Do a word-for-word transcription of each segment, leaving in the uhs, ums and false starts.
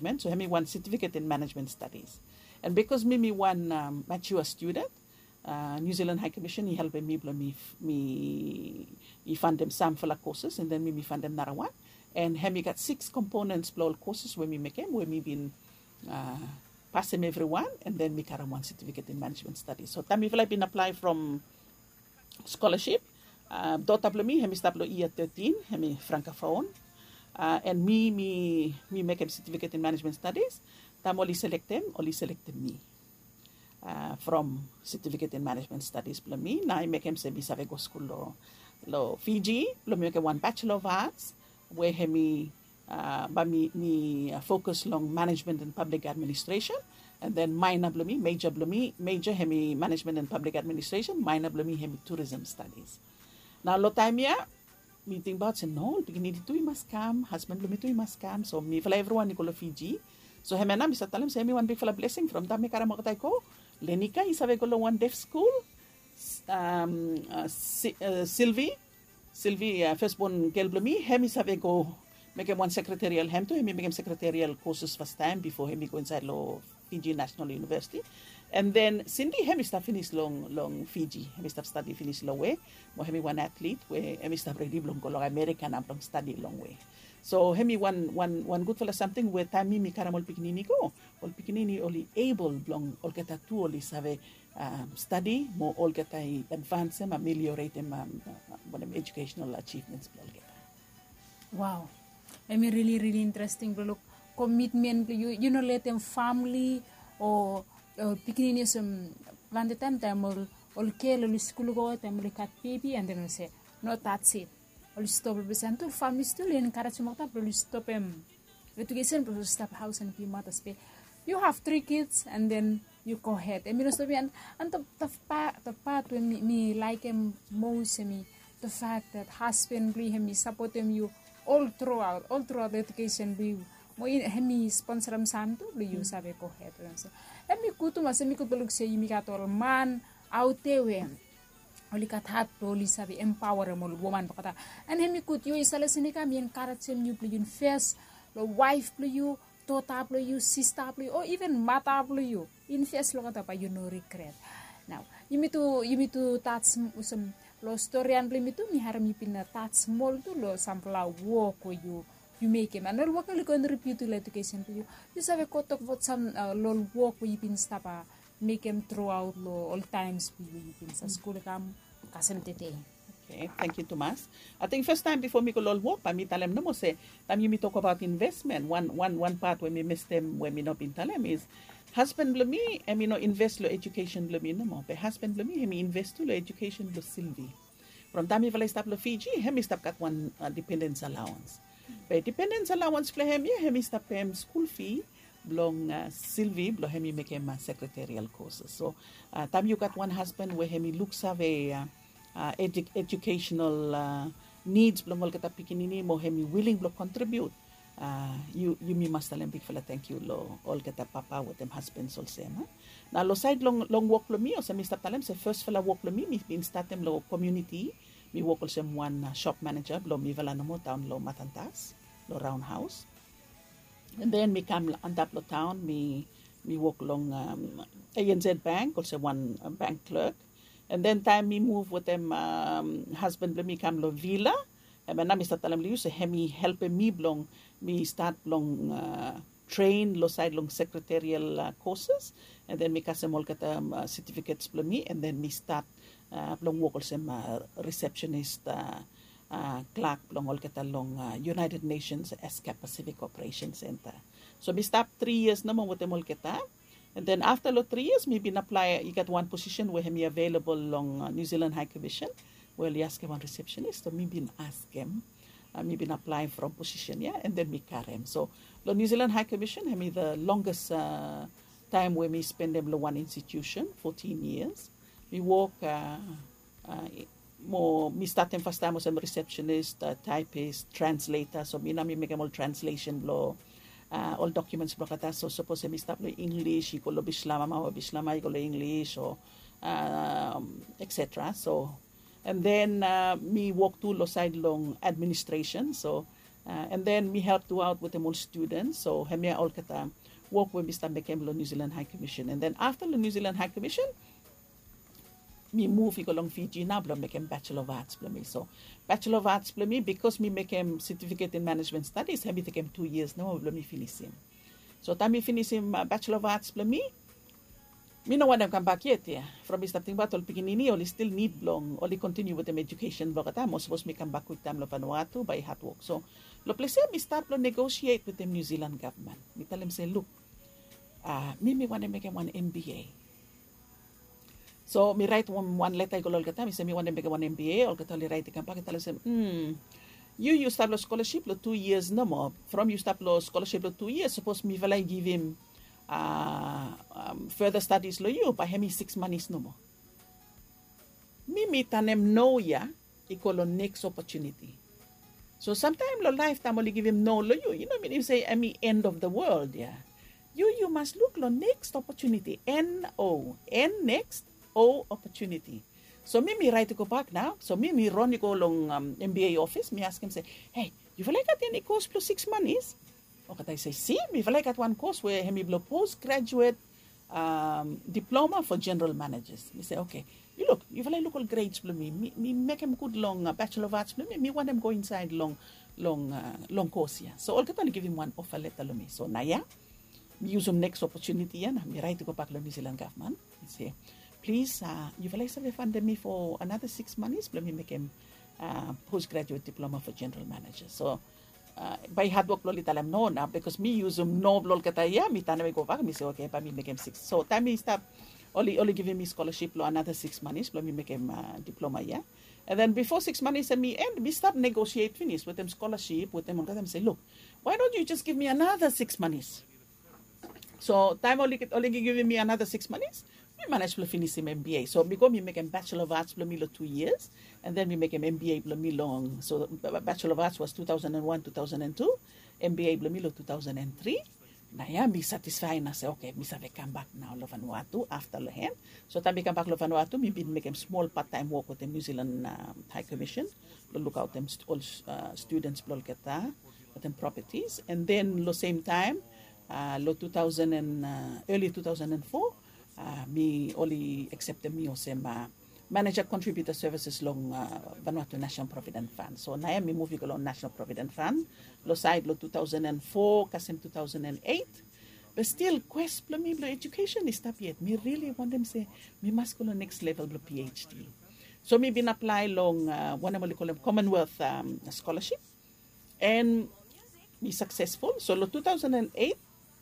So hemi one certificate in management studies. And because me me one um, mature student, uh, New Zealand High Commission, he helped me, me, me, he fund them some for the courses, and then me, me fund them another one. And hemi got six components for all courses where me make them, where me been uh, pass them everyone, and then me carry one certificate in management studies. So time if I been apply from scholarship, uh, dot me, hemi stablo year thirteen, hemi francophone. Uh, and me, me, me make a certificate in management studies. Tam only select them, only select me uh, from certificate in management studies. Bla me, na I make him say me save go school lo, lo Fiji. Bla me make one bachelor of arts where he me, uh, ba me me focus long management and public administration. And then minor bla me, major bla me, major he me management and public administration. Minor bla me he me tourism studies. Now lo time ya. Meeting about say no, begin dito you must come, husband lumito you must come. So me fala everyone ni ko Fiji. So hemena bisa talam say me one big fala blessing from dami kara makatay ko. Lenika isabe ko lo one deaf school. Um, uh, si, uh, Sylvie, Sylvie uh, firstborn girl blumi. Hemi isabe ko make him one secretarial hem to hemi make him secretarial courses first time before hemi go inside lo Fiji National University. And then Cindy hemi sta finish long long Fiji. Hemi sta study finish long way. Mo hemi one athlete where hemi sta ready long ko long American am long study long way. So hemi one one one good for something where time mi karamol pikinini ko. Ol pikinini only able long ol kata tu only save um, study mo ol kata advance ma ameliorate ma um, educational achievements ol kata. Wow. I mean really really interesting bro. Look, commitment you you know let them family or Uh, pikinini some plan the time time or or care or school go time or cat baby and then we say no that's it or stop represent to family still encourage mo ta pero stop em education pero stop house and be matters pay you have three kids and then you go ahead I mean so and and the the part the part when me, me like him most me the fact that husband be him support him you all throughout all throughout the education be mo hemi sponsor am santo lu you sabe ko het so hemi kutu mas hemi kutu luk se yimi katol man autewe oli kathat oli sabe empower mo woman pakata and hemi kutu yo isala sinika mi encourage you lu you face lo wife lu you tota lu you sister lu or even mata lu you in face lo kata pa you no regret now yimi to yimi to tats usam lo storyan blim itu mi harami pina tats small tu lo sampla wo ko you you make him and all work like on repeat education to you you have a kotok what some uh, lol work we been stop uh, make him throughout lo all times we we been sa school kam kasem tete. Okay, thank you Tomas. I think first time before me ko lol work pa mi talem no mo say time you me talk about investment one one one part when me miss them when me not been talem is husband blo me and me no invest lo education blo me no mo but husband blo me he me invest to lo education blo Sylvie from time me stop lo Fiji he me stop got one uh, dependence allowance. But dependence allowance for him, yeah, he stop him school fee, belong uh, Sylvie, belong him make him uh, secretarial courses. So, uh, time you got one husband where he looks have a uh, uh, edu- educational uh, needs, belong all kata pikinini mo him willing to contribute. Uh, you you me must tell him big fella thank you lo all kata papa with them husbands all same. Huh? Now lo side long long work lo me, or sa mi stop tell him say first fella work lo me, me been start them lo community. Mi work also one uh, shop manager, below mi Valanamo town, lo Matantas, lo Roundhouse. And then mi come on top lo town, mi mi work along um, A N Z Bank, also one uh, bank clerk. And then time mi move with them um, husband, mi come lo Villa. And then mi start talam liu, so hemi help me belong, mi start long uh, train lo side long secretarial uh, courses. And then mi kasem all kata um, uh, certificates below me, and then mi start Uh, long work also uh, receptionist uh, uh, clerk long all kita long uh, United Nations S C A P Pacific Operations Center. So we stop three years naman with them all kita, and then after lo three years maybe apply you get one position where me available long uh, New Zealand High Commission where you ask him one receptionist, so maybe ask him uh, maybe apply from position yeah, and then me carry him. So lo New Zealand High Commission me the longest uh, time where me spend them lo one institution fourteen years. We work uh, uh, more, me start them first time as a receptionist, uh, typist, translator. So me na me make all translation blow, uh, all documents blow kata. So suppose me start lo English, iko lo bislama ma o bislama iko lo English or uh, et cetera. So and then uh, me work to lo side long administration. So Uh, and then me help to out with them all students. So hemi all kata work with Mister became lo New Zealand High Commission. And then after the New Zealand High Commission, me move iko long Fiji na blo make him Bachelor of Arts blo me. So Bachelor of Arts blo me because me make him Certificate in Management Studies, hemi take him two years no blo me finish him. So time me finish him uh, Bachelor of Arts blo me, me no want them come back yet yeah. From me starting bat all pikinini only still need blong, only continue with them education blo kata mo suppose me come back with them lo Vanuatu by hard work. So lo place me start lo negotiate with the New Zealand government. Me tell them say look, uh, me me want to make him one M B A. So me write one, one letter ko lol kata, me say me want to make one M B A, ol kata li write kan pa kata say, hmm, you you start lo scholarship lo two years no more. From you start lo scholarship lo two years, suppose me valay give him uh, um, further studies lo you, pa hemi six months no more. Me me tanem no ya, iko lo next opportunity. So sometime lo lifetime only give him no lo you. You know I mean, you say I mean end of the world, yeah. You you must look lo next opportunity. N O N next. O opportunity. So me me write go back now. So me me run go long um, M B A office. Me ask him say, hey, you will like at any course plus six months? Okay, I say, see, me will like at one course where he blow postgraduate um, diploma for general managers. Me say, okay, you look, you will like look all grades for me. Me me make him good long uh, Bachelor of Arts for me. Me want them go inside long long uh, long course here. So all can give him one offer letter for me. So now yeah, me use him next opportunity yeah. Me write to go back to New Zealand government. Me say, please, uh, you will like to fund me for another six months. Let me make him uh, postgraduate diploma for general manager. So, uh, by hard work, loli talam no na because me use him no lol kata ya. Me tana me go back. Me say okay, but me make him six. So time me stop, only only giving me scholarship lo another six months. Let me make him uh, diploma yeah. And then before six months and me end, me start negotiate finish with them scholarship with them. And them say, look, why don't you just give me another six months? So time only only giving me another six months. We managed to finish him M B A. So because we make him Bachelor of Arts me two years, and then we make him M B A me long. So Bachelor of Arts was two thousand one, two thousand two, M B A me two thousand three. Now yeah, me satisfied na say okay, me have come back now lo Vanuatu after Lohen. So time we come back lo Vanuatu, me been make him small part-time work with the New Zealand um, High Commission. To look out them st- all uh, students blol keta with them properties, and then lo same time, uh, lo two thousand and uh, early two thousand four. Uh, me only accepted me or some uh, manager contributor services long uh, Vanuatu National Provident Fund. So now me moving along National Provident Fund. Lo side lo two thousand four, kasem two thousand eight. But still, quest for me education is stop yet. Me really want them say me must go to next level of PhD. So me been apply long uh, one of them Commonwealth um, scholarship, and be successful. So lo two thousand eight.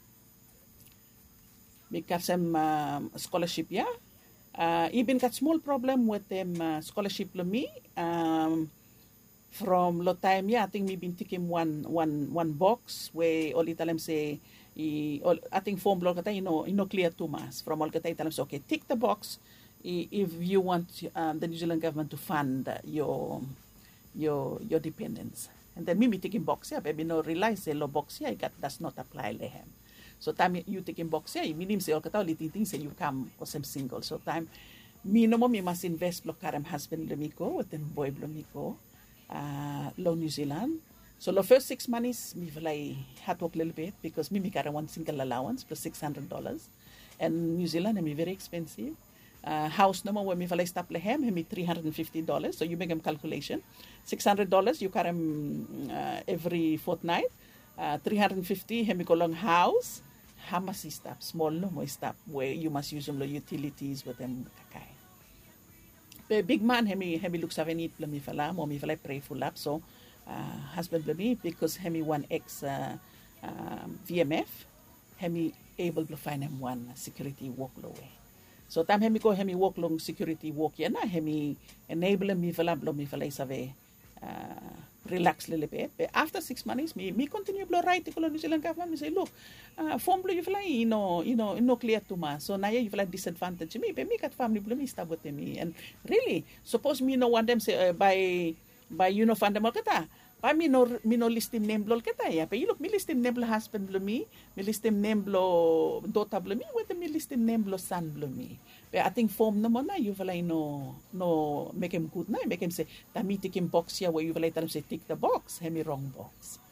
We got some uh, scholarship, yeah. Uh, even got small problem with them uh, scholarship lo me. Um, from lo time, yeah, I think we been taking one one one box where all tell them say, I, all, I think form block kata you know you know clear too much. From all kata tell them say okay, tick the box if you want um, the New Zealand government to fund your your your dependents. And then me be taking box, yeah, baby no realize the lo box yeah, got does not apply lehem. So time you taking box yeah, minim say kata ulit ting say you come or some single. So time me no mo me must invest block karam husband lumiko with them boy lumiko uh lo New Zealand. So the first six months me like had work a little bit because me me got one single allowance plus six hundred dollars, and New Zealand and me very expensive. Uh, house no more when me like stop lehem me three hundred and fifty dollars. So you make them calculation, six hundred dollars you carry uh, every fortnight. Uh, three hundred and fifty hemi ko long house. How much is stop small no more stop where you must use them the utilities with them kakai. The big man hemi hemi looks have any plan me fala mo me fala pray full up so uh, husband me because hemi one ex uh, um, V M F hemi able to find him one security walk away. So time hemi ko hemi walk long security walk ya na hemi enable me fala blo me fala save uh, relax a little bit. But after six months, me me continue blow right to New Zealand government. Me say, look, uh, form blow you fly, you know, you know, no clear too much. So now you feel like disadvantage me. But me got family blow me stop with me. And really, suppose me no want them say uh, by by you know fund them all kata. By me no me no list him name blow kata ya. But you look me list him name blow husband blow me, me list him name blow daughter blow me. With me list him name blow son blow me. But I think form no more na you feel like no no make him good na make him say that me take him box here where you feel like tell him say tick the box, hemi wrong box.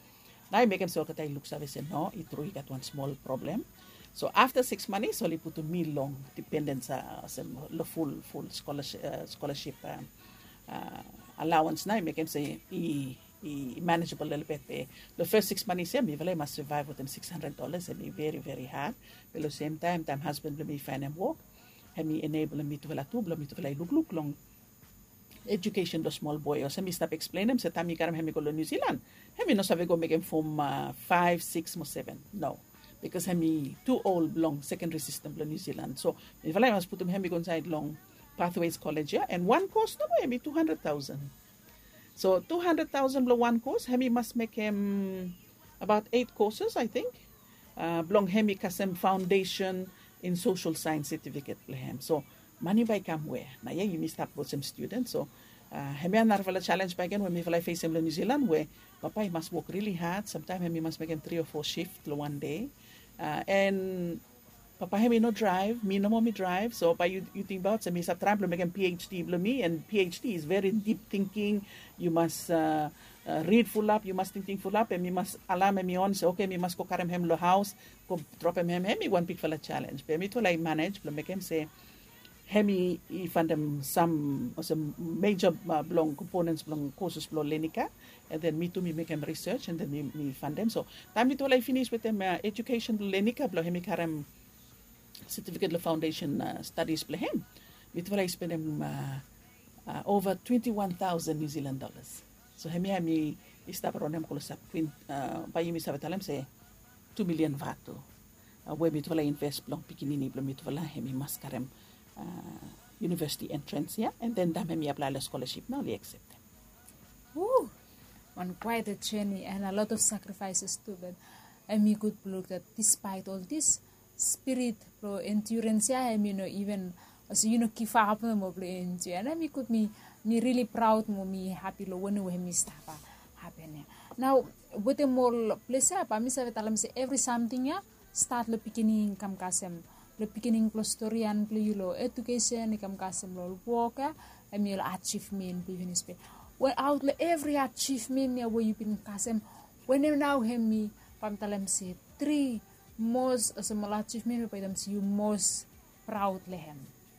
Now I make him say, okay, look, I say, no, it really got one small problem. So after six months, only put to me long dependence, uh, the full full scholarship uh, scholarship uh, uh, allowance. Now I make him say, he, he manageable a little bit. Pay. The first six months, yeah, me I must survive with him six hundred dollars, and me very very hard. But at the same time, time husband let me find him work, and me enable me to vela tu, me to vela look look long. Education the small boy, or me stop explain him. Say, time me karam him go to New Zealand. Him no sabi go make him from uh, five, six, or seven. No. Because I'm too old long secondary system in New Zealand. So if I must put him hemi inside long pathways college, yeah, and one course no hemi two hundred thousand. So two hundred thousand below one course, hemi must make him about eight courses, I think. Uh belong hemi kasem foundation in social science certificate him. So money by come where? Now yeah, you missed up with some students. So uh hemi another challenge by again when me I face him in New Zealand where Papa he must work really hard. Sometimes hemi must make him three or four shifts one day. Uh, and Papa hemi no drive, me no more me drive. So by you, you think about, so me sa trying to make a PhD below me, and PhD is very deep thinking. You must uh, uh, read full up, you must think, think full up, and me must alarm me on. So okay, me must go carry him lo house, go drop him him. Hemi one big fella challenge. But me to like manage, but make him say, hemi he found them some some major uh, belong components belong courses belong Lenica. And then me too, me make him research, and then me, me fund them. So, time it all I finish with them uh, education, Lenica, blow him karem certificate of foundation uh, studies, play him. Me too, I spend him uh, uh, over twenty-one thousand New Zealand dollars. So, hemi hemi stop around him close up. By me sabatalem say two million vato. Uh, where me too, I invest belong pikinini, blow me too, hemi mas karem uh, university entrance, yeah, and then dam hemi apply the scholarship. Now they accept them. Ooh. On quite a journey and a lot of sacrifices too, but I mean could look that despite all this spirit pro endurance, yeah, I mean even as you know keep up them of endurance, and I mean could me me really proud mo me happy lo when we me stop happening. Now with the more place up, I miss say every something yeah start the beginning kam kasem the beginning plus story and play lo education kam kasem lo work I mean achievement even is well, out every achievement me where you been kasem when you now hear me pam talem say three most as a achievement by them see you most proud lehem.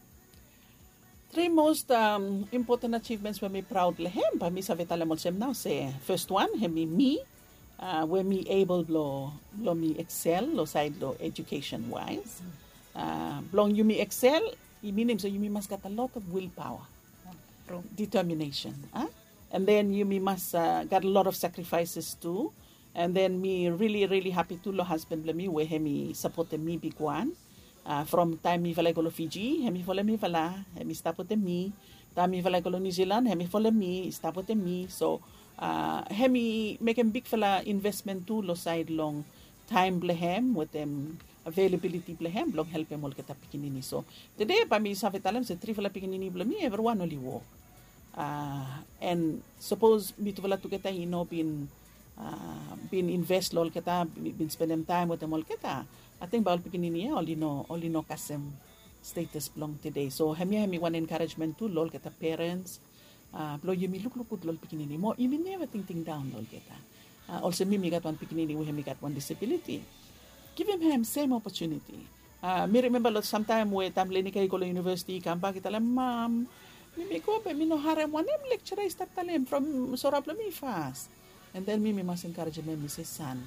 Three most um, important achievements when me proud lehem pa mi sa vetalem also now say first one hemi me uh, when me able lo lo me excel lo side lo education wise uh, long you me excel it means so you me must got a lot of willpower, yeah. Determination, huh? And then you me must uh, got a lot of sacrifices too. And then me really, really happy to lo husband le me where he supported me big one. Uh, from time me vala go to Fiji, he me follow me vala, he me stop with me. Time me vala go to New Zealand, he me follow me, stop with me. So uh, he me make him big fella investment too lo side long time blehem with them availability blehem long help him all kita pikinini. So today pa mi sa vetalem se three fella pikinini ble me everyone only walk. Uh, and suppose me to to kita you know been uh, been invest lol kita been spending time with them all kita I think bawal pikinini ya only no only no kasem status belong today so hemi hemi one encouragement to lol kita parents uh, blow you me look look good lol pikinini mo you mean never think think down lol kita uh, also me me got one pikinini we hemi got one disability give him him same opportunity uh, me remember lot sometime we tam Lenica go to university kamba kita lang ma'am Mimi ko pa mino harem one em lecture is tatalem from Sorablo mi fast. And then Mimi must encourage me, Missus San.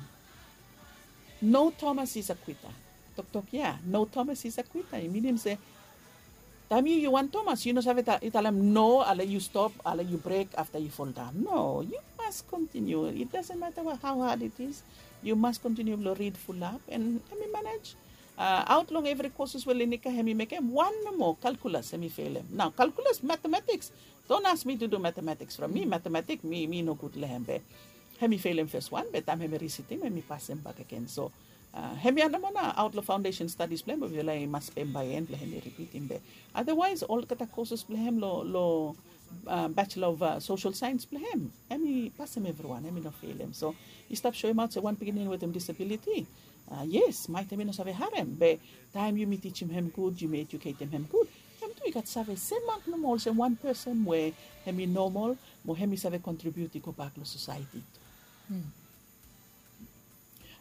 No Thomas is a quitter. Tok tok yeah, no Thomas is a quitter. You mean him say, Tami you want Thomas, you know sabi italam no, ala you stop, ala you break after you fall down. No, you must continue. It doesn't matter how hard it is. You must continue to read full up and let me manage. Uh, out long every courses will Lenica hemi make him one more calculus hemi fail him. Now calculus mathematics. Don't ask me to do mathematics from me. Mathematics me me no good lehem be. Hemi fail him first one, but I'm hemi resit him hemi pass him back again. So uh, hemi ano mo na outlaw foundation studies plan but wala mas pembayen plan hemi repeat him be. Otherwise all kata courses plan lo lo uh, bachelor of uh, social science plan him. Hemi pass him everyone. Hemi no fail him. So you stop showing out say one beginning with him disability. Uh, yes, might have been sabi harem, but time you may teach him him good, you may educate him him good. Him too, you got sabi same mark no more, say one person where him normal, mo him sabi contribute ko back to society. Hmm.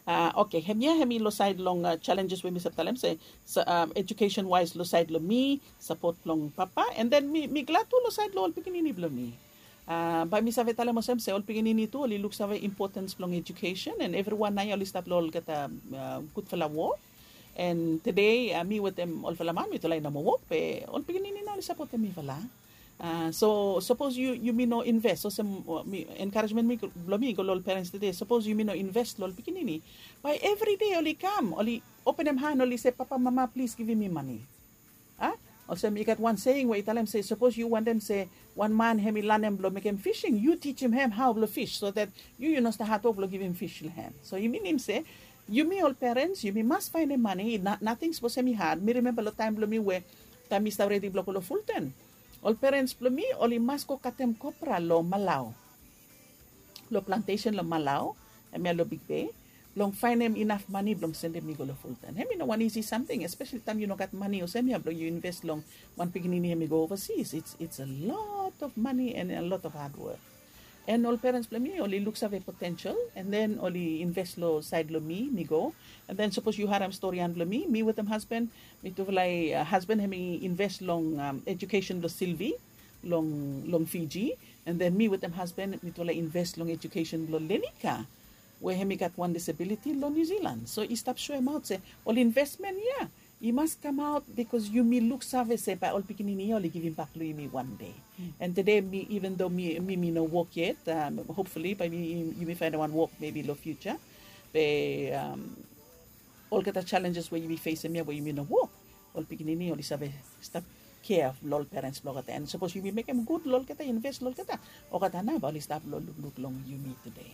Uh, okay, hemia hemi lo side long uh, challenges with mi sa talem say sa um, education wise lo side lo mi support long papa and then mi mi glad to lo side lo all pikinini lo mi. Uh, ba mi save talem mo sem se all pikinini to oli look save importance long education and everyone na oli stop lo kata uh, good for la war. And today uh, me with them all for la man mi to lay na mo work pe all pikinini na oli support mi fala. Uh, so suppose you you may no invest so some uh, me, encouragement me blomi go lol parents today suppose you may no invest lol pikinini by every day only come only open them hand only say papa mama please give me money ah also me got one saying where you tell them say suppose you want them say one man him land them blow make him fishing you teach him him how blow fish so that you you know start to blow give him fish hand so you mean him say you me all parents you me must find the money not, nothing supposed to me hard me remember the time blow me where time is already blow ko full ten. All parents plumi oli mas ko katem kopra lo Malau. Lo plantation lo Malau, emi lo Big Bay. Long find them enough money, long send them go lo full time. Hemi no one easy something, especially time you no got money or semi long you invest long one piginini hemi go overseas. It's it's a lot of money and a lot of hard work. And all parents plumi only looks have a potential and then only invest lo side lo me, me go. And then suppose you had a story and lo me, me with them husband, me to like uh, husband hemi invest long um, education lo Sylvie, long long Fiji, and then me with them husband me to like invest long education lo Lenica, where hemi got one disability lo New Zealand. So he stop show him out say all investment yeah. You must come out because you me look service by all pikinini only giving back to me one day. Mm. And today me even though me me me no work yet, um, hopefully by me you may find one work maybe in the future. But um, all the challenges where you be facing me where you may no work. All pikinini only serve stop care of lol parents blog and suppose you be make them good lol kata invest lol kata. O kata na ba only stop lol look look long you meet today.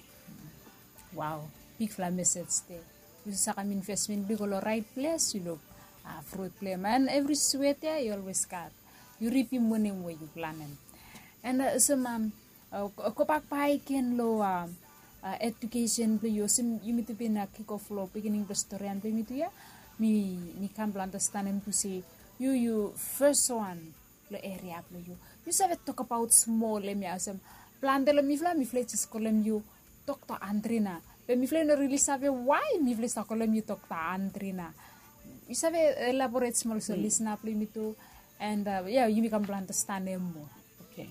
Wow, big fla message there. You sa kami investment big all right place you look. Uh, fruit play man every sweat yeah, you always got you reap your money where you plan them and uh, some um uh, kopak paikin lo uh, uh, education play you some you need to be na kick off lo beginning restaurant play me to ya me me can't understand him to say you you first one lo area play you you said talk about small let me asem plan de lo mi fla mi fletches kolem you talk to Andrina but mi fle no really sabe why mi fle sa kolem you talk to Andrina. You sabe elaborate small so mm. listen up me too and uh, yeah you become understand them more. Okay.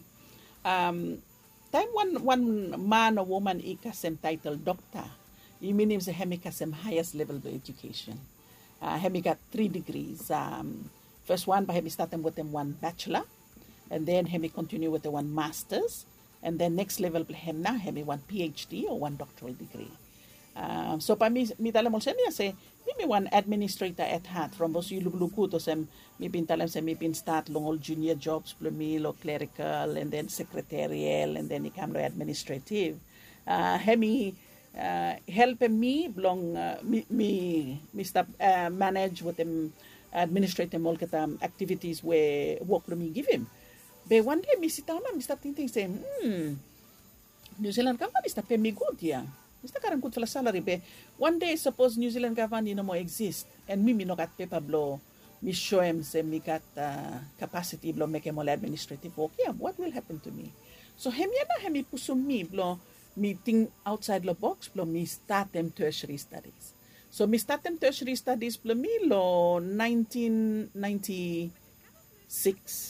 Um time one one man or woman ikasem title doctor. You mean him say hemi kasem highest level of education. Uh hemi got three degrees. Um first one by hemi starting with them one bachelor and then hemi continue with the one masters and then next level him na hemi one PhD or one doctoral degree. Um, so pa mi mi talam mo siya say mi one administrator at heart from those you luglugu to sem mi bin talam say mi bin start long all junior jobs plumi lo clerical and then secretarial and then ikam lo administrative uh, hemi uh, help me long uh, mi mi mi stop uh, manage with them administrative all katam activities where work lo mi give him but one day mi sit down mi stop thinking say hmm New Zealand company stop pay me good yeah. Mista karang good for salary be one day suppose New Zealand government you know more exist and me me no got paper blow me show him say me got uh, capacity blow make him all administrative work yeah what will happen to me so him ya na him puso me blow me think outside the box blow me start them tertiary studies so me start them tertiary studies blow me lo nineteen ninety-six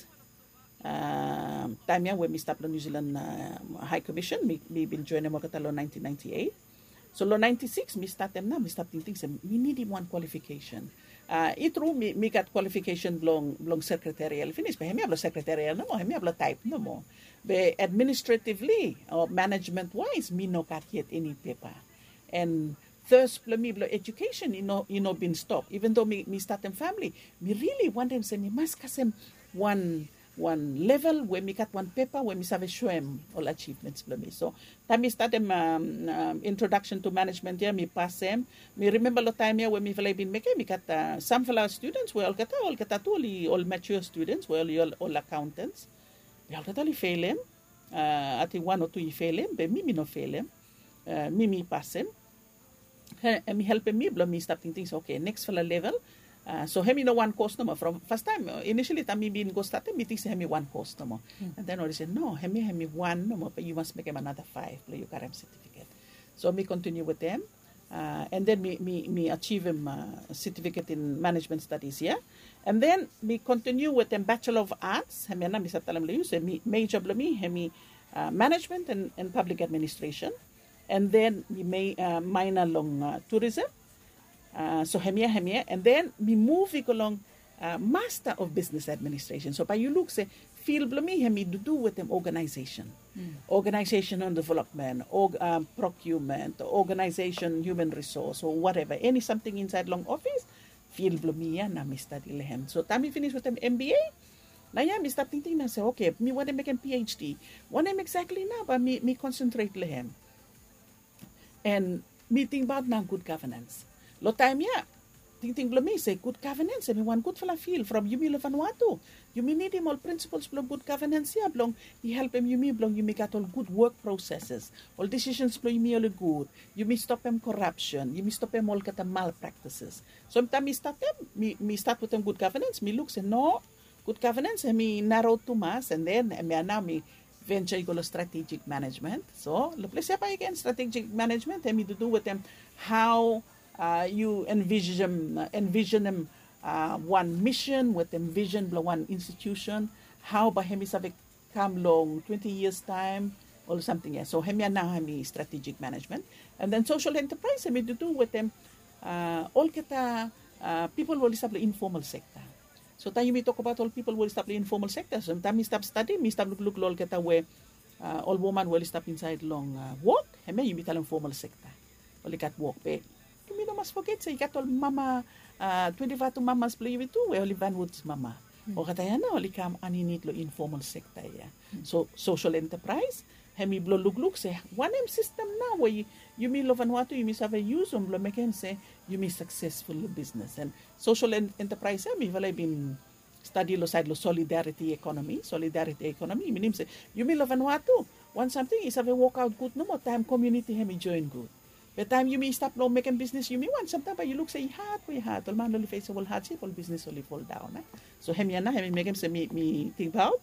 uh, time ya when me start the New Zealand uh, High Commission me me been join mo katalo nineteen ninety-eight. So lo ninety-six, mi start them na, mi start thinking, we need one qualification. Uh, itro, mi, mi got qualification long, long secretarial finish. But hemi hablo secretarial no mo, hemi hablo type no mo. But administratively or management-wise, mi no got yet any paper. And first, mi hablo education, you know, you know, been stopped. Even though mi, mi start them family, mi really want them say, mi mas kasem one one level where me got one paper where me save show him all achievements for me. So time me start them um, um, introduction to management here, me pass them. Me remember the time here when me feel been making me got uh, some fellow students where all kata all kata to all, all mature students where all, all accountants. They all kata all fail them. Uh, I think one or two fail them, but me me no fail them. Uh, me me pass them. And me helping me, blow me start thinking things. Okay, next fellow level. Uh, so hemi no one course no mo from first time uh, initially tami bin go start meeting say hemi one course no mo hmm. and then I said no hemi hemi one no mo but you must make him another five play your current certificate so me continue with them Uh, and then me, me, me achieve him uh, certificate in management studies here. And then me continue with a Bachelor of Arts. Hemi na mi sa talam layu. So me major blo mi hemi uh, management and, and public administration. And then me may uh, minor long uh, tourism. Uh, so hemia hemia. And then me move along uh, Master of Business Administration. So by you look say field blo mi hemi to do with them organization. Mm. Organizational development, org, um, procurement, organization, human resource, or whatever. Any something inside long office, field blumia na mi study lehem. So time finish with them M B A, na yeah, mi start thinking na say, okay, me want to make a PhD. What am exactly na, but me, me concentrate lehem. And me think about na good governance. Lo time yeah, think think blumi say good governance. And me want good for la field from Yumi le Vanuatu. You may need him all principles belong good governance here belong. He help him you may belong you may get all good work processes. All decisions belong you may all good. You may stop him corruption. You may stop him all get malpractices. So time me start them, me me start with them good governance. Me look say no good governance and me narrow to mass and then me now me venture go strategic management. So the place up again strategic management and me to do with them how uh, you envision uh, envision them. Uh, one mission with them vision below one institution, how by hemi have come long twenty years time or something else. So hemi now hemi strategic management. And then social enterprise hemi to do with them uh, all kita uh, people will establish informal sector. So time we talk about all people will establish informal sector. So time we stop study, we stop look look all kita where uh, all woman will stop inside long uh, work, hemi you tell informal sector. Only got work pay. You may not must forget say you got all mama Uh, twenty-five to mamas play with two, we only van woods mama. Mm. O kataya na, only kam aninit lo informal sector ya. Mm. So, social enterprise, hemi blo lugluk say, one M system na, where you, you may love and what you may have a use on blo make him say, you may successful business. And social en- enterprise, hemi valay been study lo side lo solidarity economy, solidarity economy, meaning say, you may love and what to, one something is have a walk out good, no more time community hemi join good. By the time you may stop no making business, you may want sometimes but you look say hard, we hard. All man only face all hardship, all business only fall down. Eh? So hemi na hemi make him say me me think about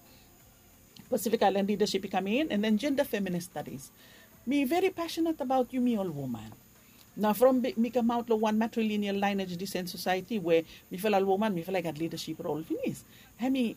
Pacific Island leadership come in and then gender feminist studies. Me very passionate about you me all woman. Now from me come out lo one matrilineal lineage descent society where me feel all woman, me feel like got leadership role finish. Hemi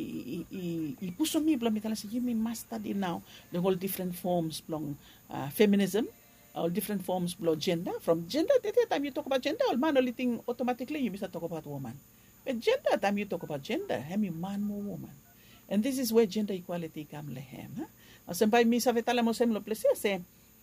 i i i push on me blo me tell say you me must study now the whole different forms belong uh, feminism. All different forms below gender. From gender, at the time you talk about gender, all man only thing automatically you must talk about woman. But gender, at the time you talk about gender, hemi man more woman. And this is where gender equality come lehem. Huh? Sempay mi sa vetala mo sem lo plesya say,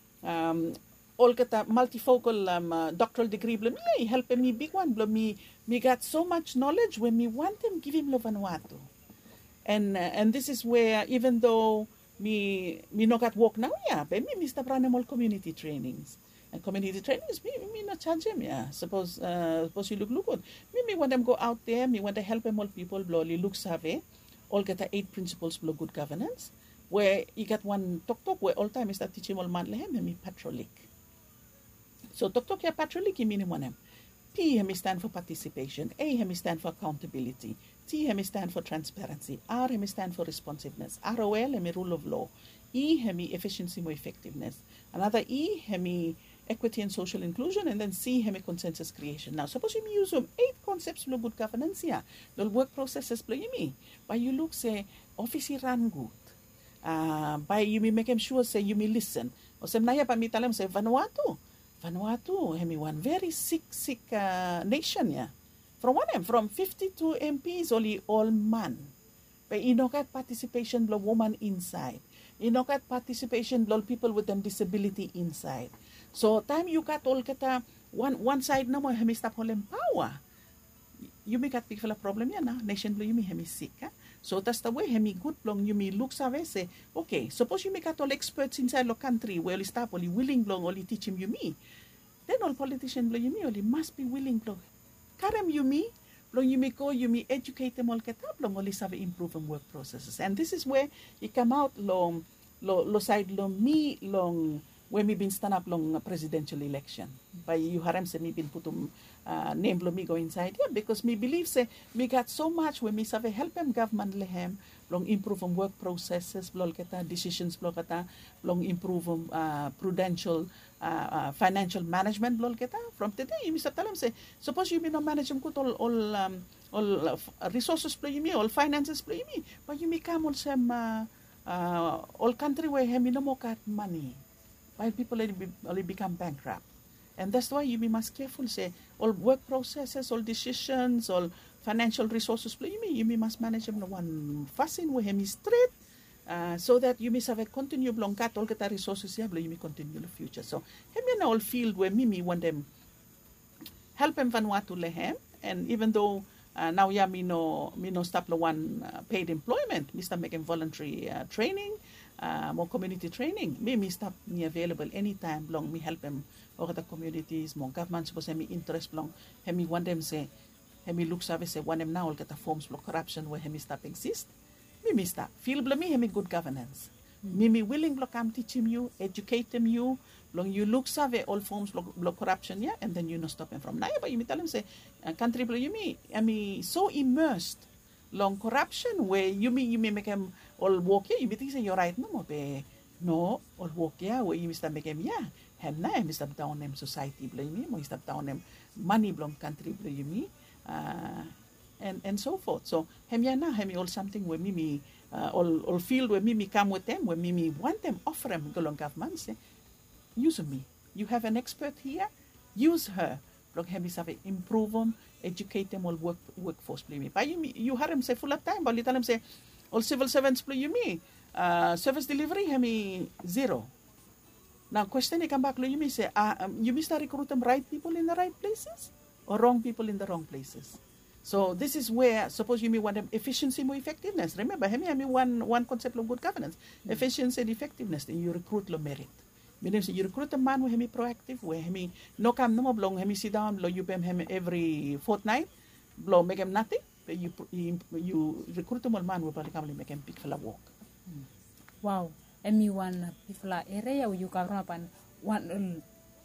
um, all kata multifocal um, uh, doctoral degree blo me help me big one blo me me got so much knowledge when me want them give him lo Vanuatu. And uh, and this is where even though me me no got work now yeah but me Mister Branemol community trainings and community trainings me me not charge him yeah suppose uh, suppose you look look good me me want them go out there me want to help them all people blowly look survey all get the eight principles below good governance where you got one talk talk where all time is that teaching all man lehem me patrolic so talk talk yeah patrolic you mean one P hemi stand for participation, A hemi stand for accountability, T hemi stand for transparency, R hemi stand for responsiveness, R O L hemi rule of law, E hemi efficiency more effectiveness, another E hemi equity and social inclusion, and then C hemi consensus creation. Now suppose you use them eight concepts for good governance here, the work processes play me, but you look say office run good. Uh, by you may make them sure say you may listen. O say naya pa mi talam say Vanuatu. Vanuatu, hemi one very sick, sick uh, nation, yeah. From one end, from fifty-two M Ps, only all man. But you know got participation blow woman inside. You know got participation blow people with them disability inside. So time you got all kata one one side no more hemi stop holding power. You may got big fella problem, yeah, na nation blow you may hemi sick, huh? So that's the way hemi good long you may look survey say, okay, suppose you make all experts inside the country where you stop only willing long only teach him you me. Then all politicians blow you me only must be willing long. Karem you me, long you may go, you may educate them all get up long only have improve and work processes. And this is where you come out long lo lo side long me long when me been stand up long presidential election. By you harem say me been put um uh, name lo me go inside yeah because me believe say me got so much when me have help them government lehem long improve on work processes blol kata decisions blol kata long improve on uh, prudential uh, uh, financial management lol kita from today you misa talam say suppose you be no manage ko all all um, all uh, resources play me all finances play me but you become all some uh, uh, all country where hemi no more got money while people only, be, only become bankrupt and that's why you be must careful say all work processes all decisions all financial resources play me you be must manage them one fasin where hemi straight Uh, so that you may have a continue long cat all the resources you have you may continue in the future so him in all field where mimi want them help him Vanuatu lehem and even though uh, now yeah me no me no stop the one uh, paid employment me start making voluntary uh, training uh, more community training me me stop me available anytime long me help him over the communities more government suppose me interest long him me want them say him me look service say want them now all get the forms of corruption where him me stop exist Mimi stop. Feel blo me hemi good governance. Mm. Mimi willing blo come teach him you, educate them you. Long you look save all forms blo, blo corruption yeah, and then you no stop him from now. But you me tell him say, uh, country blo you me, I mean so immersed long corruption where you me you me make him all walk yeah. You me think say you're right no more be no all walk yeah where you me stop make him yeah. Hem na him stop down them society blo you me, mo stop down them money blo country blo you me. Uh, And, and so forth. So, hem ya na, hem all something where mimi, uh, all, all field where mimi come with them, where mimi want them, offer them, go long government, say, use me. You have an expert here, use her. Long hem is have improve them, educate them, all work, workforce, play me. But you, you have them say full of time, but you tell them say, all civil servants play you me. Uh, service delivery, hemi zero. Now, question they come back, you me say, uh, um, you must recruit them right people in the right places or wrong people in the wrong places. So this is where, suppose you may want them efficiency more effectiveness. Remember, hemi hemi one one concept of good governance, mm-hmm. efficiency and effectiveness. Then you recruit lo merit. Meaning, you recruit a man who hemi proactive, where hemi no come no more blong hemi sit down, blow you pay him every fortnight, blow make him nothing. But you you, you recruit a man who probably come make him pick for a walk. Mm. Wow, hemi one people area where you come upon one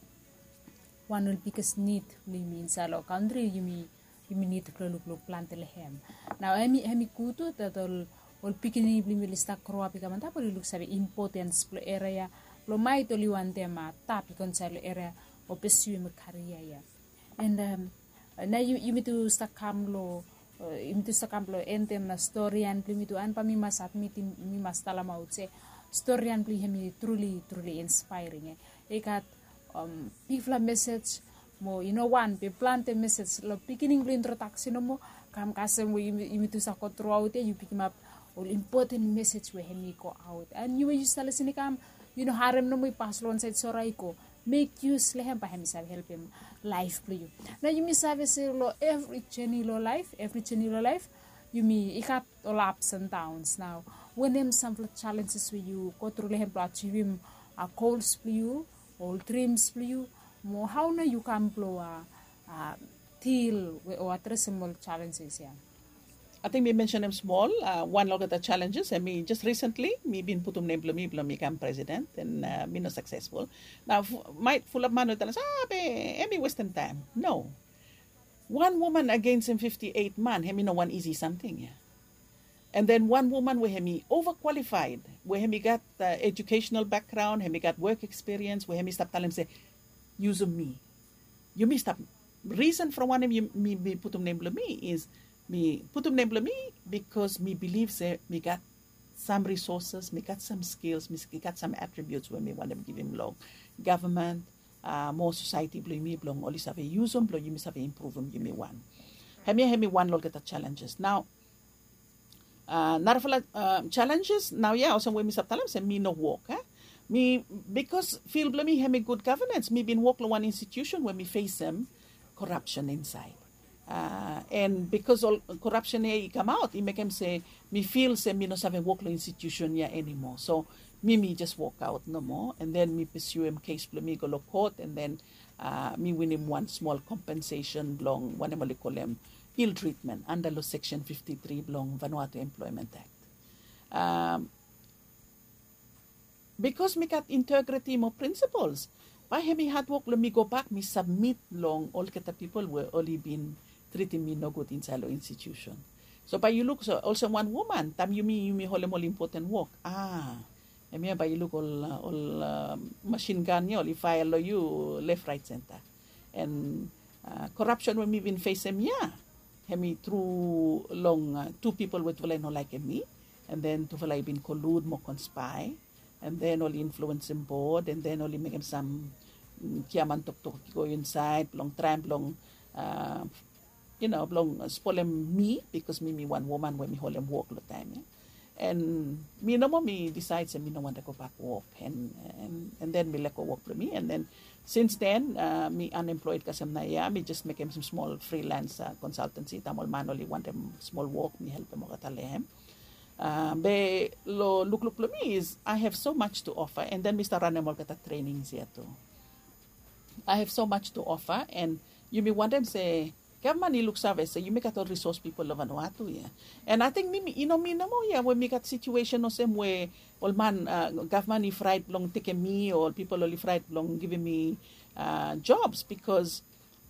one will biggest need we mean salo country you mean. You need to look look plant lehem. Now, emi emi kutu that all all pikini bli milista kroa pika manta poli look sabi importance plo area lo mai to liwan tema tapi konsalo area o pesu me career ya. And um, na you you to stakam lo you to stakam lo entem na story and pli to an pa mi masat mi mi mastala mau se story and pli hemi truly truly inspiring eh. Ekat um pifla message mo you know one pe plant a message lo beginning lo introduction mo kam kasem mo imi to sa ko throughout you pick up all important message we hemi ko out and you use tala sini kam you know harem no mo pass lo side soray ko make use lehem pa hemi sa help him life play you na you mi sabe se lo every journey lo life every journey lo life you mi ikat all ups and downs now when them some challenges with you go through lehem to achieve him a goals play you all dreams play you mo how na you can blow a uh, deal with or address small challenges yeah. I think we mentioned them small. Uh, one look at the challenges. I mean, just recently, me been put um name me me become president and uh, me not successful. Now, might full of man tell us, ah, be, emi wasting time. No, one woman against him fifty-eight man. Hemi no one easy something yeah. And then one woman where hemi overqualified, where hemi got uh, educational background, hemi got work experience, where hemi stop telling him say. Use of me. You missed up. Reason for one of you me, me put um name me is me put um name me because me believes that me got some resources, me got some skills, me got some attributes where me want to give him long government, uh, more society blame me belong all this have a use them, blow you must have improve them, you me one. Have me have me one look at the challenges. Now uh not a uh, challenges now yeah also when me stop telling say me no walk, eh? Me because feel me have a good governance. Me been work one institution where me face them corruption inside, uh, and because all corruption here come out, it make them say me feel say me not have a work institution here anymore. So me me just walk out no more, and then me pursue him case me go to court, and then uh, me win him one small compensation belong one em call him ill treatment under law section fifty-three belong Vanuatu Employment Act. Um, Because me got integrity mo principles. Pa hemi hard work lo me go back, me submit long all kita people were only been treating me no good in silo institution. So pa you look so also one woman, tam you me you me hole more important work. Ah, Emi ba iluk all all uh, machine gun niya, all fire lo you left, right, center. And uh, corruption when we been face em yeah. Hemi through long uh, two people with walay no like me, and then to walay been collude mo conspire, and then all influence him board, and then only make him some kiaman tok tok go inside, long tramp long uh, you know, long spoil him me because me me one woman when me hold him walk the time. Yeah? And me no more me decides and me no want to go back work, and and and then me let go work for me, and then since then uh, me unemployed kasam na yeah, me just make him some small freelance uh, consultancy tamol man only want him small work me help him katalehem. Uh, be lo look look lo me is I have so much to offer, and then Mister Ranemol kata trainings here too. I have so much to offer, and you may want them say government ni look service, you make at all resource people of Vanuatu, yeah. And I think me, you know, me no more, yeah, when we got situation no same way, all man, uh, government if right long taking me, or people only right long giving me uh, jobs, because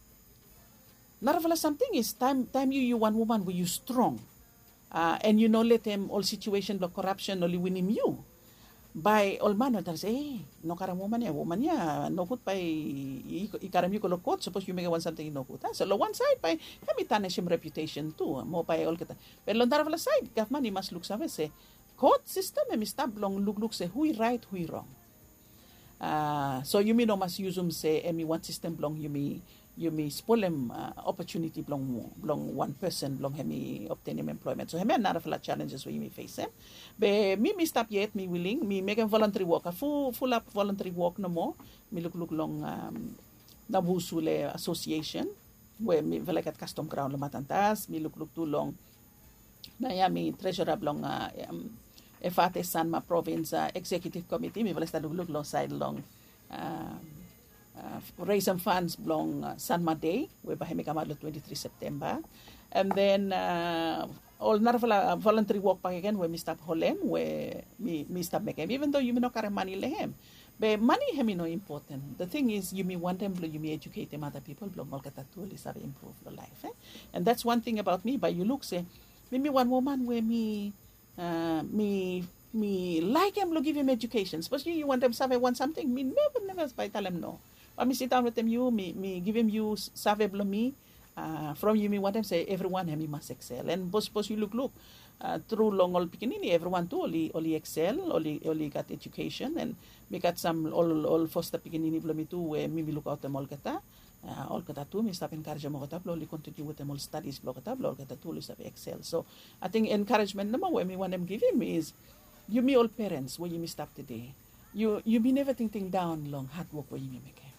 Naravala something is time time you you one woman where you strong, uh, and you know let them all situation the corruption only winning you. By all man that say, hey, no karam woman ya, woman ya, no good by ikaram you kolokot, suppose you make one something no good. So one side by kami tarnish him reputation too, mo by all kita. Pero on the side, government ni must look sa say, court system e mistab long look look say who right, who wrong. Uh, so you may no must use them say, emi one system belong you may you may spoil them uh, opportunity belong belong one person belong hemi obtain him employment. So hemi another of challenges where you may face them. But me me stop yet me willing me make a voluntary work a full full up voluntary work no more. Me look look long um, Nabusule Association where me like at custom ground lo matantas me look look too long. Na ya me treasurer belong uh, um, F A T E Sanma Province uh, Executive Committee me vale sta look look long side long. Um, Uh, raise some funds belong uh, Sanma Day, where Bahemi Kamadlo twenty-third September. And then uh, all narvala uh, voluntary work back again where me stop holem, where me me stop making, even though you may not carry money lehem. But money hemi no important. The thing is you may want them, you may educate them other people, belong all kata tool is have improve the life. Eh? And that's one thing about me, but you look say, me me one woman where me uh, me me like him, give him education. Suppose you, you want them to want something, me never never by tell them no. But me sit down with them, you, me, me give him you save me, uh, from you, me want them say everyone me must excel. And suppose you look, look, uh, through long all pikinini, everyone too, only, only excel, only, only got education, and me got some all, all foster pikinini me too, where me, me look out them all kata, uh, all kata too, me stop encourage them all kata, only continue with them all studies, block kata, all kata too, is excel. So I think encouragement number where me want them give him is, you me all parents, where you me stop today. You, you be never thinking down long hard work where you me make.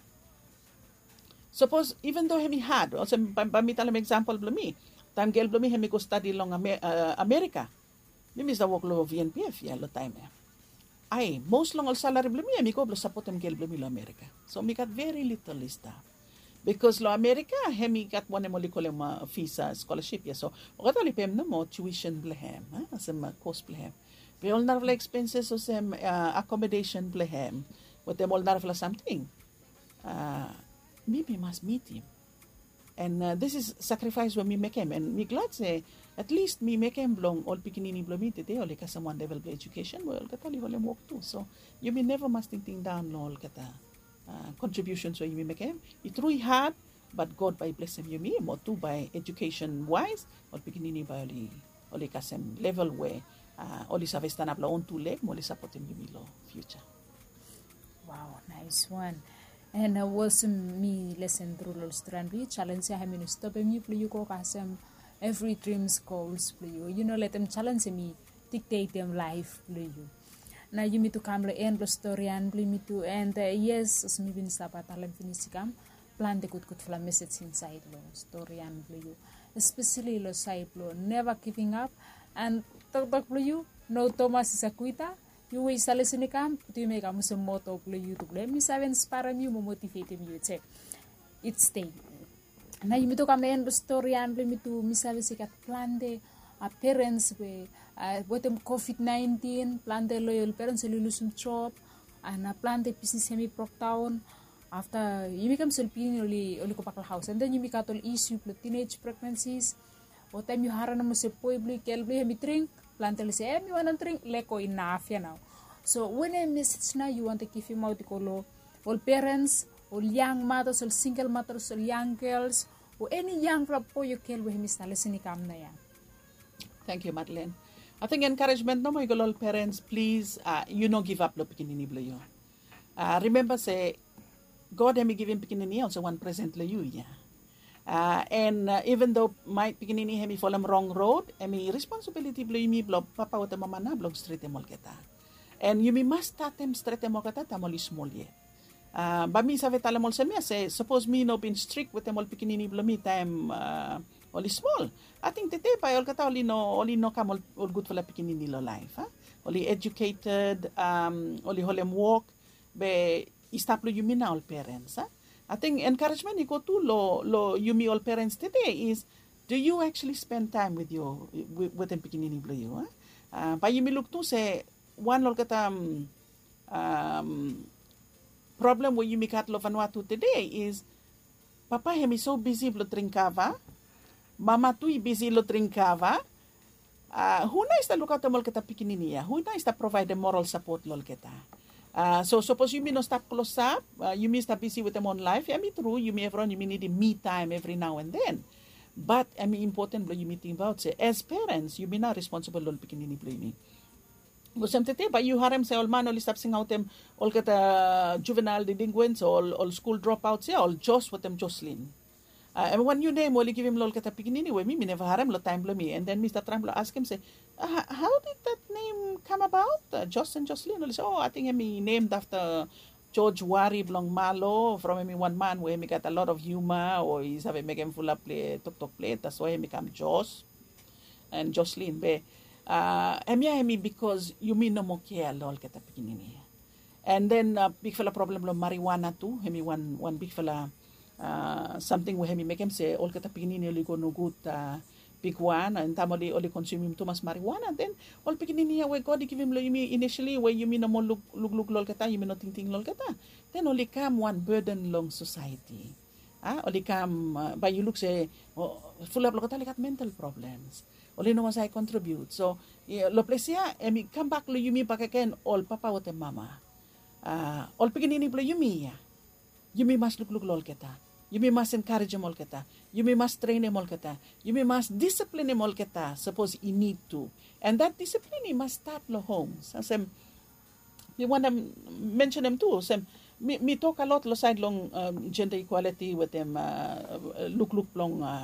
Suppose, even though he had, also, pamitan example blo me, time girl blo me, he go study long Amer- uh, America. Mi mis da work lo V N P F, ya lo time. Ay, most long all salary blo me, mi ko blo support him girl blo me lo America. So, mi got very little lista. Because lo America, he mi got one emoli ko lema visa scholarship, ya. So, o kato li pem na mo, tuition blehem, ha? Asem cost blehem. Pero all narvala expenses, o sem uh, accommodation blehem. What them all narvala something. Uh, maybe must meet him. And uh, this is sacrifice when me make him. And me glad say, at least me make him belong all pikinini belong me today, or like someone level of education, well, kata li walem work too. So, you may never must think down all kata uh, contributions where you may make him. It really hard, but God by bless him you me, more too by education wise, all pikinini by only, only kasem level where, uh, only save stand up la on two leg, only support him you me lo future. Wow, nice one. And uh, was me lesson through those strandly challenge I mean stop me play you go kasem every dreams goals play you you know let them challenge me dictate them life play you now you me to come the end the story and play me to and uh, yes as me bin sabat alam finish kam plan the good good fla message inside lo story and play you especially lo side lo never giving up and talk talk play you no Thomas Isakuita. You will sell us in the camp, you make a muscle motto play you to blame me seven spare you motivate you say it's stay. Now you to come end the story and blame me to Miss Avisic at plan the parents where uh what them COVID nineteen, plan the loyal parents will lose some job and a plan the business semi broke down after you become selpini only only kopakal house and then you make all issue teenage pregnancies. What time you haran mo se poibli kelbli hemi drink plantel say, eh, mi wanang drink, leko enough, you know. So when a message na you want to give him out all all parents, all young mothers, all single mothers, all young girls, or any young po you kill with him is na listening kam na yan. Thank you, Madeleine. I think encouragement no mo all parents, please, uh, you know, give up lo pikinini blo yo. Uh, remember say, God hemi give him pikinini also one present lo you, yeah. Uh, and uh, even though my pikinini hemi follow wrong road, hemi responsibility blo yumi blo papa wata mama na blog straight emol kita. And yumi must start them straight emol kita tamoli small yet. Uh, bami sa vetalamol sa miya say, suppose me no been strict with emol pikinini blo mi time uh, oli small. I think tete pa ol kata oli no oli no kam ol, ol good for la pikinini lo life, ha? Oli educated, um, oli holem walk, be istaplo yumi na all parents, ha? I think encouragement you go to lo lo yumi all parents today is, do you actually spend time with your with, with them pikinini blo you, ha? Uh, pa yumi look to say one lol kata um, um problem where yumi kat lo Vanuatu today is papa hemi so busy blo trinkava, mama tu busy lo trinkava. Uh, who na is the look out the mol kita pikininiya? Who na is the provide the moral support lol kita? Uh, so suppose you may not stop close up, uh, you may stop busy with them on life. I mean true, you may have run, you may need a me time every now and then. But I mean important you may think about say as parents, you may not responsible lol pikinini play. Gusam tete, but you harem say all man only stop sing out them all get uh, juvenile delinquents, all all school dropouts, yeah, all just with them Jocelyn. Uh, and when you name, only give him lol kata pikinini, we me never harem lo time lo me. And then Mister Trump lo ask him say, uh, how did that name come about? Uh, Joss and Jocelyn. Say, oh, I think he named after George Wari Blong Malo from him one man where he got a lot of humor, or he's have make him full of play, talk talk play. That's why he become Joss and Jocelyn. Be, uh, emya hemi because you mean no more care lol kata pikinini. And then uh, big fella problem lo marijuana too. Hemi one one big fella. Uh, something where he make him say all kata pikinini oli go no good uh, big one and tamoli oli consume him too much marijuana, then all pikinini where God give him lo yumi initially where you mean no more look look look lol kata, you mean no ting ting lol kata, then only come one burden long society. Ah, only come uh, by you look say oh, full of lo kata like mental problems. Only no one say contribute. So yeah, lo plesia emi come back lo yumi back again all papa with mama. Uh, all pikinini lo yumi ya. Yumi must look look lol kata. You may must encourage him all kata. You may must train him all kata. You may must discipline him all kata. Suppose he need to. And that discipline he must start lo home. So, sem, we want to mention them too. Sem, me, me talk a lot lo side long um, gender equality with them. Uh, look look long uh,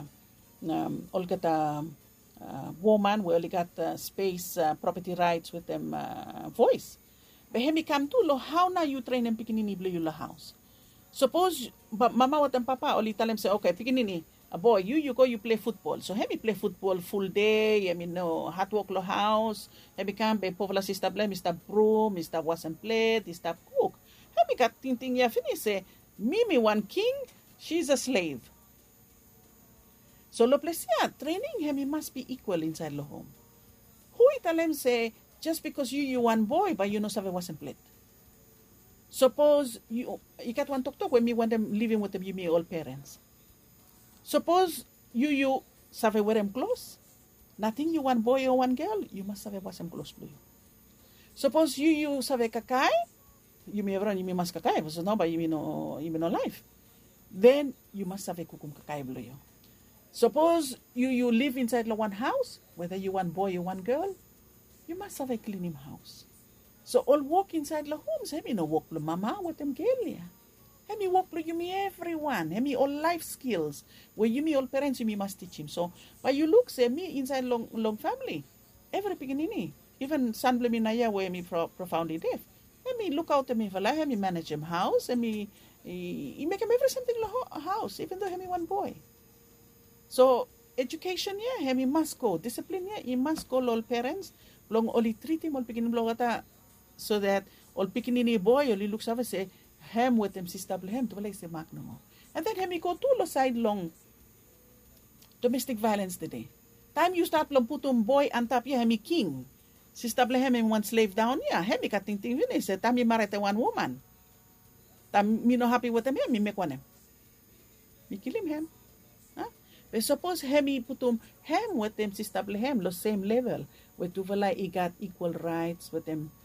um, all kata uh, woman. We only got uh, space uh, property rights with them uh, voice. But hemi come to lo how na you train them pikinini blo you lo house. Suppose mama what and papa only tell him say, okay, pikinini, a boy, you you go you play football. So he play football full day. I mean no hard work lo house. He become be povla sister blame, Mister broom, Mister wash and plate, Mister cook. He got ting ting ya finish say, Mimi one king, she's a slave. So lo place yeah, training him must be equal inside lo home. Who it tell him say just because you you one boy but you know save wash and plate. Suppose you you got one talk talk when me want them living with them, you me all parents. Suppose you you save wear them clothes. Nothing you one boy or one girl, you must save wash them clothes for you. Suppose you you save kakai, you may run you may must kakai, because no but you may no you may no life. Then you must save kukum kakai below you. Suppose you you live inside one house, whether you one boy or one girl, you must have a clean him house. So all walk inside the homes. Hemi no walk lo mama with them girl ya. Hemi walk lo you me everyone. Hemi all life skills. Where you me all parents you me must teach him. So but you look say me inside long long family. Every pikinini. Even son blame naya where me pro, profoundly deaf. Hemi look out to me for life. Hemi manage him house. Hemi he make him every something lo house. Even though hemi one boy. So education yeah. Hemi must go. Discipline yeah. He must go all parents. Long only treat him all pikin long ata. So that all pikinini boy only looks over say hem with them sister hem to like say mark no more. And then hemi go to lo side long domestic violence today. Time you start long putum boy and tap yeah hemi king. Sister hem him one slave down yeah hemi kating ting yun say time you marry one woman. Time me no happy with them hem me make one hem. Me kill him hem. Huh? But suppose hemi putum hem with them sister hem lo same level. With tuvala he got equal rights with them.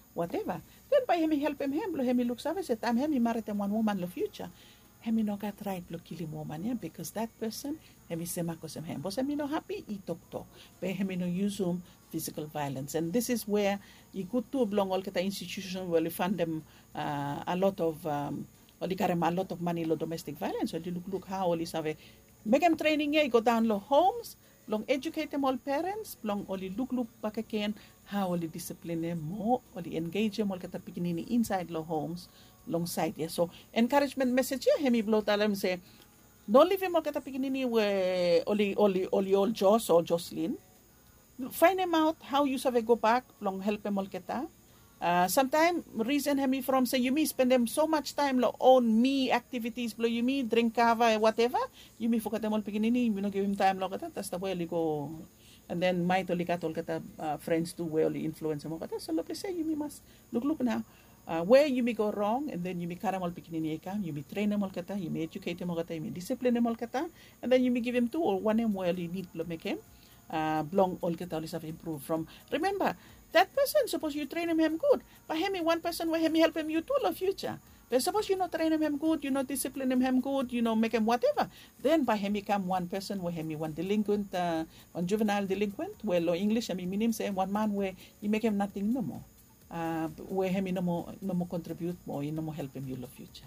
whatever. Then by hemi help him him, lo hemi look sabe se time hemi married them one woman lo future. Hemi no got right lo kill him woman, yeah, because that person hemi sema kosem hem. Bos hemi no happy, i talk talk. But hemi no use um physical violence. And this is where you could to belong all kata institution where you fund them uh, a lot of um or you carry a lot of money lo domestic violence. So you look look how all is have make them training yeah, go down lo homes, long educate them all parents, long all look look back again how all discipline them more, all engage them all kata pikinini inside lo homes. Long side, yeah. So encouragement message, yeah, hemi blow talam say, don't leave him all kata pikinini where oli oli oli all Joss or Jocelyn. Find him out how you save go back, long help him all kata. Uh, sometimes reason hemi from say you me spend them so much time lo on me activities, blow you me drink kava whatever, you me forget them all pikinini, you know give him time lo kata, that's the way you go. And then my toli katol kata uh, friends do well influence mo kata. So look, say you me must look look now. Uh, where you may go wrong, and then you may karamal pikinini ekam, you may train them all kata, you may educate them all kata, you may discipline them all kata, and then you may give them two or one them where you need to make him uh, belong all kata always have improved from. Remember, that person suppose you train him him good, but him one person where him help him you too in the future. But suppose you not train him him good, you not discipline him him good, you know make him whatever. Then by him become one person where him one delinquent, uh, one juvenile delinquent, where law English I mean meaning say one man where you make him nothing no more. Uh, where hemi no mo no mo contribute mo no mo help him in the future.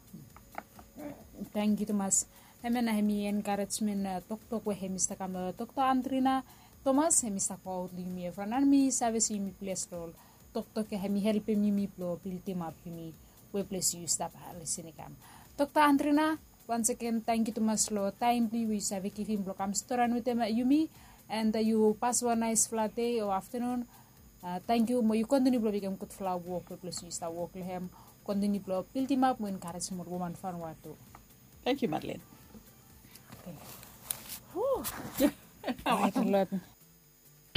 Thank you Thomas. Hemi na hemi encouragement uh, tok tok where hemi sta kam tok to Andrina Thomas hemi sta ko limi franan mi sabe si mi place role tok tok hemi help him mi plo pilti map mi we place you sta pa listening kam. Tok to Andrina once again thank you Thomas lo timely we sabe give him block am storan with them Yumi and uh, you pass one nice flat day or afternoon. Uh, thank you mo you continue blo bigam kut flower walk plus you start walk lehem continue blo pilti map mo encourage mo woman fan watu. Thank you Madeleine. Okay. Whew.